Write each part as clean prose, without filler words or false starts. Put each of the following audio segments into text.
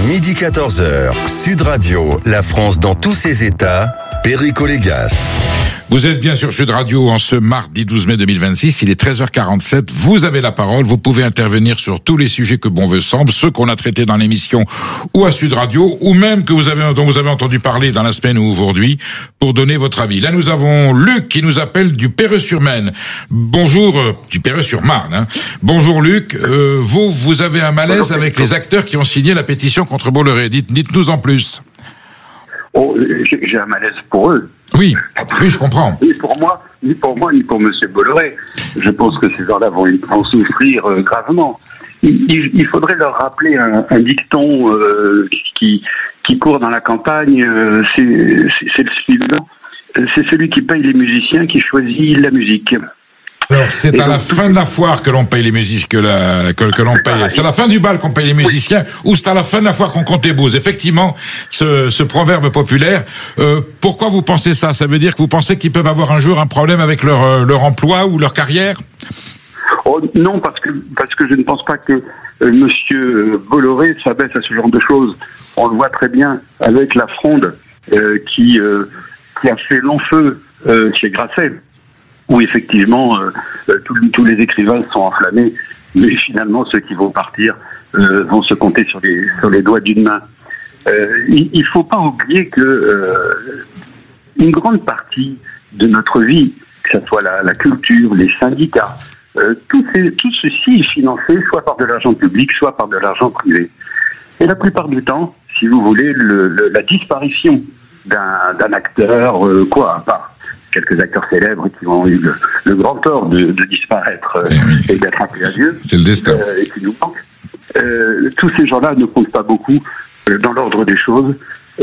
Midi 14h, Sud Radio, la France dans tous ses états, Perico Légas. Vous êtes bien sur Sud Radio en ce mardi 12 mai 2026, il est 13h47, vous avez la parole, vous pouvez intervenir sur tous les sujets que bon vous semble, ceux qu'on a traités dans l'émission ou à Sud Radio, ou même dont vous avez entendu parler dans la semaine ou aujourd'hui, pour donner votre avis. Là, nous avons Luc qui nous appelle du Perreux-sur-Maine. Bonjour, du Perreux-sur-Marne, hein. Bonjour Luc, vous avez un malaise avec les acteurs qui ont signé la pétition contre Bolloré. Dites-nous en plus. Oh, j'ai un malaise pour eux. Oui, je comprends. Ni pour moi, ni pour Monsieur Bolloré. Je pense que ces gens-là vont souffrir gravement. Il faudrait leur rappeler un dicton qui court dans la campagne. C'est le suivant. C'est celui qui paye les musiciens qui choisit la musique. Alors, c'est à la fin de la foire que l'on paye les musiciens, que l'on paye. C'est à la fin du bal qu'on paye les musiciens, ou c'est à la fin de la foire qu'on compte les bouses. Effectivement, ce proverbe populaire. Pourquoi vous pensez ça? Ça veut dire que vous pensez qu'ils peuvent avoir un jour un problème avec leur emploi ou leur carrière? Oh, non, parce que je ne pense pas que Monsieur Bolloré s'abaisse à ce genre de choses. On le voit très bien avec la fronde qui a fait long feu chez Grasset, où effectivement tous les écrivains sont enflammés, mais finalement ceux qui vont partir vont se compter sur les doigts d'une main. Il faut pas oublier que une grande partie de notre vie, que ce soit la culture, les syndicats, tout ceci est financé soit par de l'argent public, soit par de l'argent privé. Et la plupart du temps, si vous voulez, la disparition d'un acteur, à part quelques acteurs célèbres qui ont eu le grand tort de disparaître et d'être appelés à Dieu. C'est le destin. Et qui nous manquent. Tous ces gens-là ne comptent pas beaucoup dans l'ordre des choses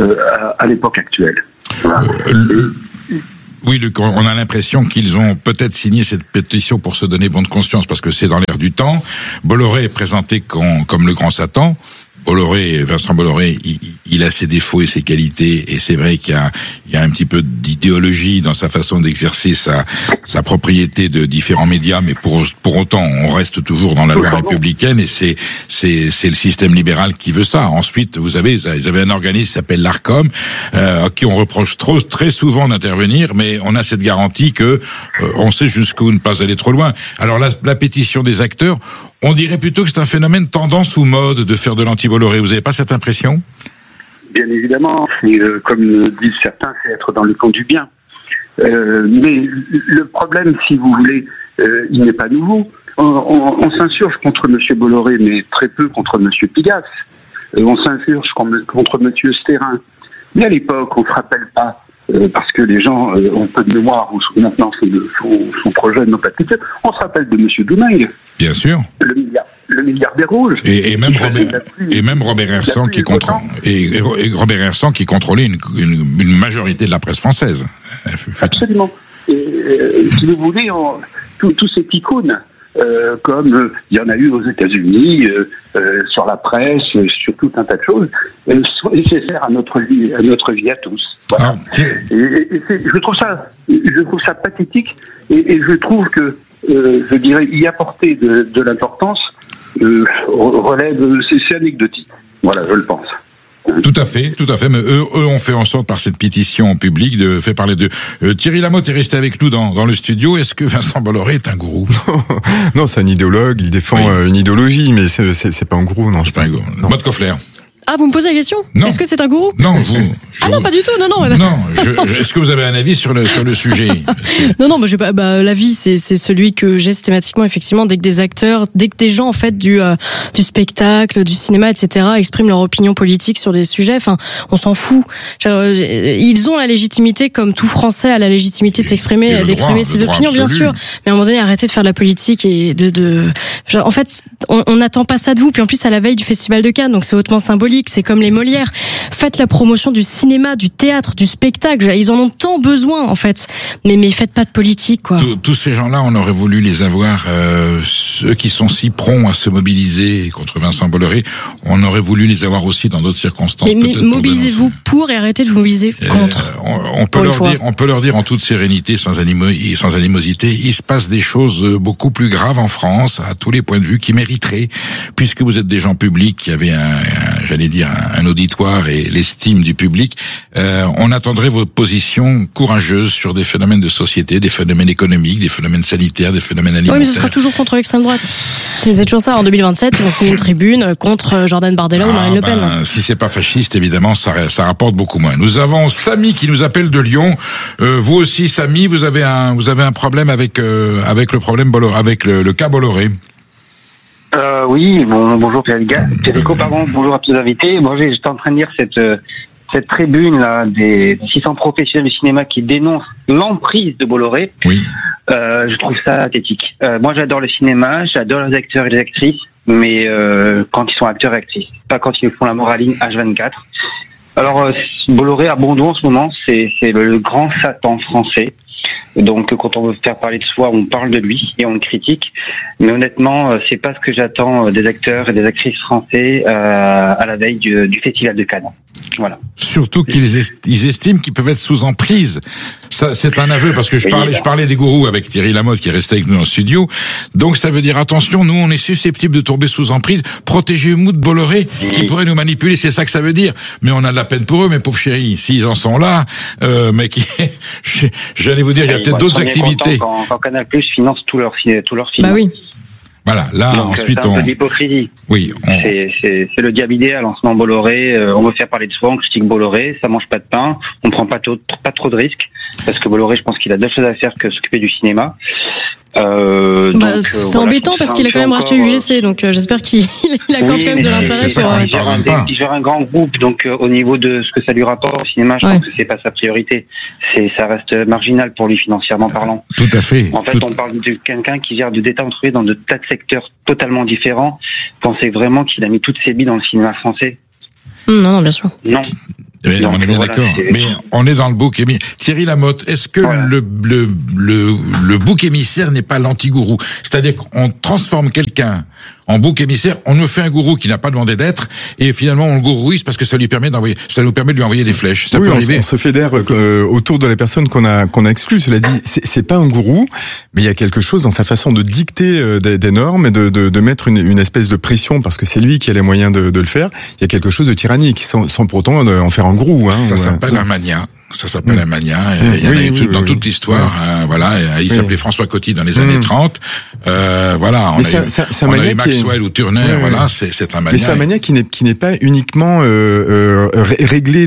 à l'époque actuelle. Voilà. Oui, Luc, on a l'impression qu'ils ont peut-être signé cette pétition pour se donner bonne conscience, parce que c'est dans l'air du temps. Bolloré est présenté comme le grand Satan. Vincent Bolloré, il a ses défauts et ses qualités, et c'est vrai qu'il y a un petit peu d'idéologie dans sa façon d'exercer sa propriété de différents médias, mais pour autant, on reste toujours dans la loi républicaine, et c'est le système libéral qui veut ça. Ensuite, ils avaient un organisme qui s'appelle l'Arcom, à qui on reproche très souvent d'intervenir, mais on a cette garantie que on sait jusqu'où ne pas aller trop loin. Alors la pétition des acteurs, on dirait plutôt que c'est un phénomène tendance ou mode de faire de l'anti-Bolloré. Vous n'avez pas cette impression? Bien évidemment, comme disent certains, c'est être dans le camp du bien. Mais le problème, si vous voulez, il n'est pas nouveau. On s'insurge contre M. Bolloré, mais très peu contre M. Pigasse. On s'insurge contre M. Stérin. Mais à l'époque, on ne se rappelle pas, parce que les gens ont peu de mémoire, ou maintenant sont trop jeunes, n'ont pas de culture. On se rappelle de M. Domingue. Bien sûr. Le milliardaire rouge. Et même Robert Hersant qui contrôlait une majorité de la presse française. Absolument. Et, si vous voulez, tous ces icônes, comme il y en a eu aux États-Unis, sur la presse, sur tout un tas de choses, sont nécessaires à notre vie à tous. Voilà. Je trouve ça pathétique, et je trouve que je dirais y apporter de l'importance relève, c'est anecdotique. Voilà, je le pense. Tout à fait. Mais eux ont fait en sorte par cette pétition publique de faire parler d'eux. Thierry Lamotte est resté avec nous dans le studio. Est-ce que Vincent Bolloré est un gourou? Non, c'est un idéologue. Il défend une idéologie, mais c'est pas un gourou. Non, c'est pas un gourou. Maud Koffler. Ah, vous me posez la question? Non. Est-ce que c'est un gourou? Non, non, pas du tout, non. Non, est-ce que vous avez un avis sur le sujet? Non, moi, l'avis, c'est celui que j'ai systématiquement, effectivement, dès que des gens, en fait, du spectacle, du cinéma, etc., expriment leur opinion politique sur des sujets, enfin, on s'en fout. Ils ont la légitimité, comme tout Français a la légitimité de s'exprimer, d'exprimer ses opinions, bien sûr. Mais à un moment donné, arrêtez de faire de la politique et en fait, on n'attend pas ça de vous. Puis en plus, à la veille du Festival de Cannes, donc c'est hautement symbolique. C'est comme les Molières. Faites la promotion du cinéma, du théâtre, du spectacle. Ils en ont tant besoin, en fait. Mais faites pas de politique, quoi. Tous ces gens-là, on aurait voulu les avoir, ceux qui sont si prompts à se mobiliser contre Vincent Bolloré, on aurait voulu les avoir aussi dans d'autres circonstances. Mais mobilisez-vous pour et arrêtez de vous mobiliser contre. On peut leur dire en toute sérénité, sans animosité, il se passe des choses beaucoup plus graves en France, à tous les points de vue, qui mériteraient, puisque vous êtes des gens publics qui avaient j'allais dire, un auditoire et l'estime du public, on attendrait vos positions courageuses sur des phénomènes de société, des phénomènes économiques, des phénomènes sanitaires, des phénomènes alimentaires. Oui, mais ce sera toujours contre l'extrême droite. C'est toujours ça. En 2027, ils vont signer une tribune contre Jordan Bardella ou Marine Le Pen. Si c'est pas fasciste, évidemment, ça rapporte beaucoup moins. Nous avons Samy qui nous appelle de Lyon. Vous aussi, Samy, vous avez un problème avec le problème avec le cas Bolloré. Oui, bonjour Pierrico, pardon, bonjour à tous les invités. Bon, j'étais en train de lire cette tribune là des 600 professionnels du cinéma qui dénoncent l'emprise de Bolloré. Oui. Je trouve ça pathétique. Moi, j'adore le cinéma, j'adore les acteurs et les actrices, mais quand ils sont acteurs et actrices, pas quand ils font la moraline H24. Alors, Bolloré à Bondoux en ce moment, c'est le grand Satan français. Donc, quand on veut faire parler de soi, on parle de lui et on le critique. Mais honnêtement, c'est pas ce que j'attends des acteurs et des actrices français à la veille du Festival de Cannes. Voilà. Surtout qu'ils estiment qu'ils peuvent être sous emprise. Ça, c'est un aveu, parce que je parlais des gourous avec Thierry Lamotte qui est resté avec nous dans le studio. Donc ça veut dire, attention, nous on est susceptibles de tomber sous emprise. Protégez-vous de Bolloré qui pourrait nous manipuler, c'est ça que ça veut dire. Mais on a de la peine pour eux, mes pauvres chéris, s'ils en sont là. Mais j'allais vous dire, il y a peut-être d'autres activités. Quand Canal+ finance tous leurs films. Bah oui. Voilà, là, donc, ensuite c'est un peu d'hypocrisie. Oui. C'est le diable idéal en ce moment, Bolloré. On veut faire parler de soi, on critique Bolloré, ça mange pas de pain, on prend pas trop de risques, parce que Bolloré, je pense qu'il a d'autres choses à faire que s'occuper du cinéma. C'est embêtant parce qu'il a quand même racheté UGC, donc j'espère qu'il accorde quand même de l'intérêt pour. Il gère un grand groupe, donc au niveau de ce que ça lui rapporte au cinéma, je pense que c'est pas sa priorité. Ça reste marginal pour lui financièrement parlant. Tout à fait. En fait, on parle de quelqu'un qui gère de détails entreprises dans de tas de secteurs totalement différents. Pensez vraiment qu'il a mis toutes ses billes dans le cinéma français? Non, bien sûr. Non. Mais on est bien d'accord. Mais on est dans le bouc émissaire. Thierry Lamotte, est-ce que le bouc émissaire n'est pas l'anti-gourou? C'est-à-dire qu'on transforme quelqu'un en bouc émissaire, on nous fait un gourou qui n'a pas demandé d'être, et finalement on le gourouise parce que ça nous permet de lui envoyer des flèches. Ça peut arriver. On se fédère autour de la personne qu'on a exclue. Cela dit, c'est pas un gourou, mais il y a quelque chose dans sa façon de dicter des normes et de mettre une espèce de pression, parce que c'est lui qui a les moyens de le faire. Il y a quelque chose de tyrannique, sans pourtant en faire un gourou. Ça s'appelle un mania. Ça s'appelle un mania. Il y en a eu dans toute l'histoire. Voilà. Il s'appelait François Coty dans les années 30. Voilà. On a eu Maxwell ou Turner. Voilà. C'est un mania. Mais c'est un mania qui n'est pas uniquement réglé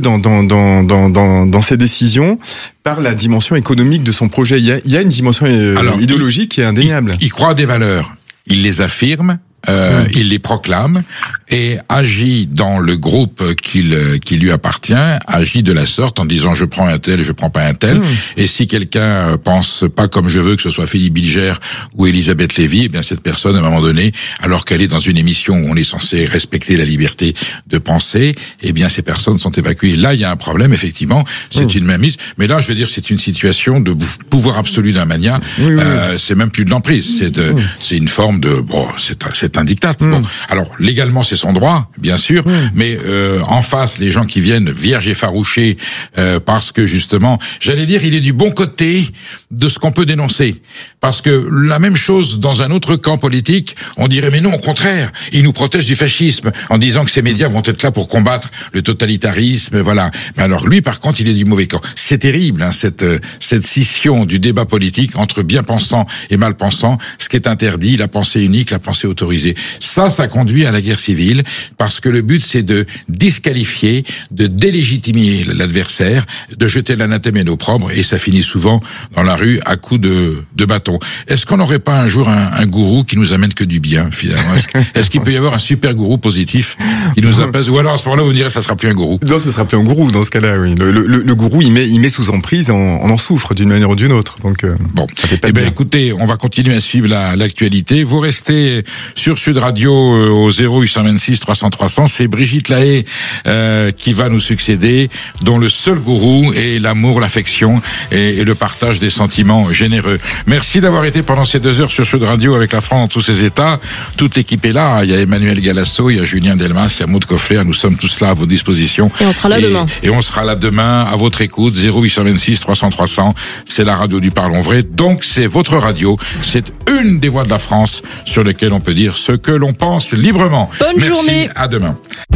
dans ses décisions par la dimension économique de son projet. Il y a une dimension idéologique qui est indéniable. Il croit à des valeurs. Il les affirme. Il les proclame et agit dans le groupe qui lui appartient, agit de la sorte en disant je prends un tel, je prends pas un tel. Et si quelqu'un pense pas comme je veux, que ce soit Philippe Bilger ou Elisabeth Lévy, eh bien cette personne à un moment donné, alors qu'elle est dans une émission où on est censé respecter la liberté de penser, eh bien ces personnes sont évacuées. Là il y a un problème effectivement, c'est une mainmise, mais là je veux dire c'est une situation de pouvoir absolu d'un mania. C'est même plus de l'emprise, c'est une forme de c'est un diktat. Bon, alors légalement c'est son droit, bien sûr, mais en face les gens qui viennent vierges et farouchés parce que justement, j'allais dire, il est du bon côté de ce qu'on peut dénoncer, parce que la même chose dans un autre camp politique, on dirait mais non, au contraire, il nous protège du fascisme en disant que ces médias vont être là pour combattre le totalitarisme, voilà. Mais alors lui par contre, il est du mauvais camp. C'est terrible cette scission du débat politique entre bien-pensants et mal-pensants, ce qui est interdit, la pensée unique, la pensée autorisée. Ça conduit à la guerre civile, parce que le but c'est de disqualifier, de délégitimer l'adversaire, de jeter l'anathème et l'opprobre, et ça finit souvent dans la rue à coups de bâton. Est-ce qu'on n'aurait pas un jour un gourou qui nous amène que du bien finalement? Est-ce qu'il peut y avoir un super gourou positif qui nous apaise? Ou alors à ce moment-là vous direz ça sera plus un gourou? Non, ce sera plus un gourou dans ce cas-là, oui. Le gourou il met sous emprise, on en souffre d'une manière ou d'une autre. Donc bon, ça fait pas bien. Écoutez, on va continuer à suivre l'actualité. Vous restez sur Sud Radio au 0826 300 300. C'est Brigitte Lahaye qui va nous succéder, dont le seul gourou est l'amour, l'affection et le partage des sentiments généreux. Merci d'avoir été pendant ces 2 heures sur Sud Radio avec la France dans tous ses états. Toute l'équipe est là. Il y a Emmanuel Galasso, il y a Julien Delmas, il y a Maud Cofflet. Nous sommes tous là à vos dispositions. Et on sera là demain. Et on sera là demain à votre écoute. 0826 300 300. C'est la radio du Parlons Vrai. Donc c'est votre radio. C'est une des voix de la France sur lesquelles on peut dire ce que l'on pense librement. Bonne journée. À demain.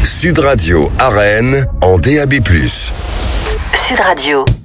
Sud Radio à Rennes en DAB+. Sud Radio.